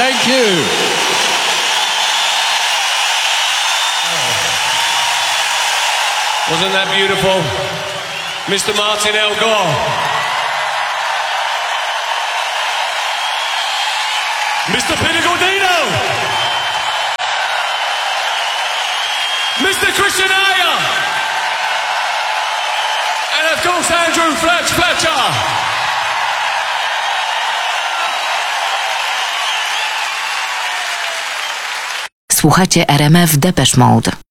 Thank you. Wasn't that beautiful? Mr. Martin Elgore. Mr. Peter Gordino. Mr. Christian Ayer. And of course Andrew Fletcher. Słuchacie RMF Depeche Mode.